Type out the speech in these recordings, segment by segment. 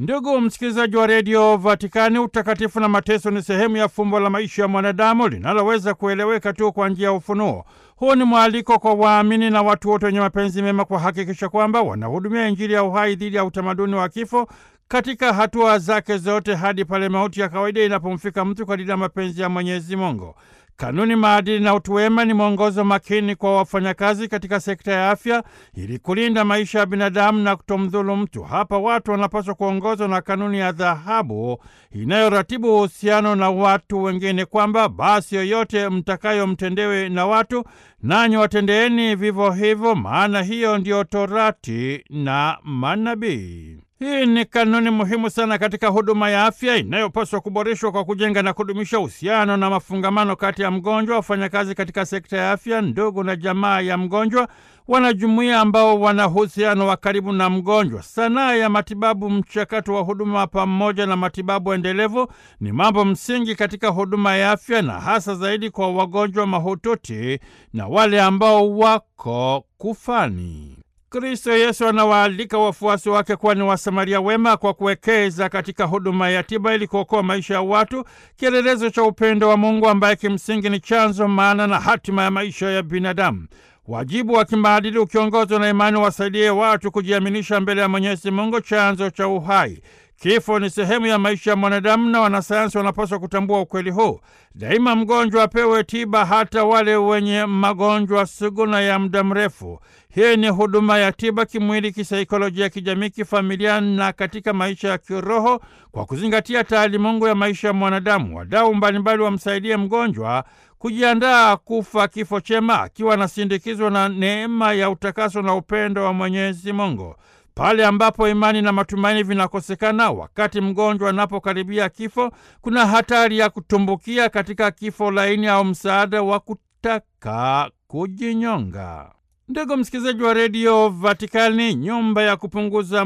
Ndugu msikilizaji wa redio Vatikani, utakatifu na mateso ni sehemu ya fumbo la maisha ya mwanadamu linaloweza kueleweka tu kwa njia ya ufunuo. Huu ni mwaliko kwa waamini na watu wote wenye mapenzi mema kuhakikisha kwamba wanahudumia Injili ya uhai dhidi ya utamaduni wa kifo katika hatua zake zote hadi pale mauti ya kawaida inapomfika mtu kwa ajili ya mapenzi ya Mwenyezi Mungu. Kanuni, maadili na utu wema ni mwongozo makini kwa wafanyakazi katika sekta ya afya ili kulinda maisha ya binadamu na kutomdhuru mtu. Hapa watu wanapaswa kuongozwa na kanuni ya dhahabu inayoratibu uhusiano na watu wengine, kwamba basi yoyote mtakayo mtendewe na watu, nanyi watendeeni vivyo hivyo, maana hiyo ndiyo Torati na manabii. Hii ni kanuni muhimu sana katika huduma ya afya inayopaswa kuboreshwa kwa kujenga na kudumisha uhusiano na mafungamano kati ya mgonjwa, wafanyakazi katika sekta ya afya, ndugu na jamaa ya mgonjwa, wanajumuiya ambao wana uhusiano wa karibu na mgonjwa. Sanaa ya matibabu, mchakato wa huduma pamoja na matibabu endelevu ni mambo msingi katika huduma ya afya, na hasa zaidi kwa wagonjwa mahututi na wale ambao wako kufani. Kristo Yesu anawaalika wafuasi wake kuwa ni Wasamaria wema kwa kuwekeza katika huduma ya tiba ili kuokoa maisha ya watu, kielelezo cha upendo wa Mungu ambaye kimsingi ni chanzo, maana na hatima ya maisha ya binadamu. Wajibu wa kimaadili ukiongozwa na imani wasaidie watu kujiaminisha mbele ya Mwenyezi Mungu, chanzo cha uhai. Kifo ni sehemu ya maisha ya mwanadamu na wanasayansi wanapaswa kutambua ukweli huu. Daima mgonjwa apewe tiba, hata wale wenye magonjwa sugu na ya muda mrefu. Hii ni huduma ya tiba kimwili, kisaikolojia, kijamii, kifamilia na katika maisha ya kiroho, kwa kuzingatia taalimungu ya maisha ya mwanadamu. Wadau mbalimbali wamsaidie mgonjwa kujiandaa kufa kifo chema, akiwa anasindikizwa na neema ya utakaso na upendo wa Mwenyezi Mungu. Pale ambapo imani na matumaini vinakosekana wakati mgonjwa anapokaribia kifo, kuna hatari ya kutumbukia katika kifo laini au msaada wa kutaka kujinyonga. Ndugu msikilizaji wa redio Vatikani, nyumba ya kupunguza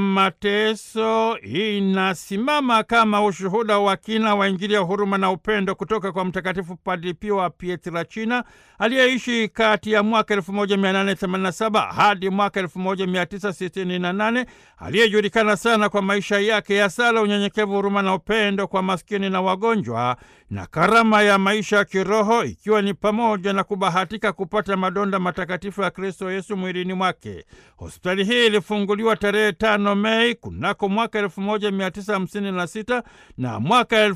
mateso inasimama kama ushuhuda wa kina wa Injili ya huruma na upendo kutoka kwa Mtakatifu Padre Pio wa Pietrelcina aliyeishi kati ya mwaka 1887 hadi mwaka 1968, aliyejulikana sana kwa maisha yake ya sala, unyenyekevu, huruma na upendo kwa maskini na wagonjwa, na karama ya maisha ya kiroho, ikiwa ni pamoja na kubahatika kupata madonda matakatifu ya Kristo Yesu mwilini mwake. Hospitali hii ilifunguliwa tarehe 5 Mei kunako mwaka 1956 na mwaka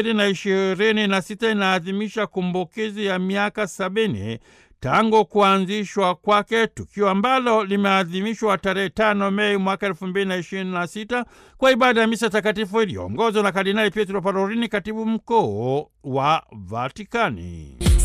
2026 inaadhimisha kumbukizi ya miaka 70 tangu kuanzishwa kwake, tukio ambalo limeadhimishwa tarehe 5 Mei mwaka 2026 kwa ibada ya misa takatifu iliyoongozwa na Kardinali Pietro Parolin, katibu mkuu wa Vatikani.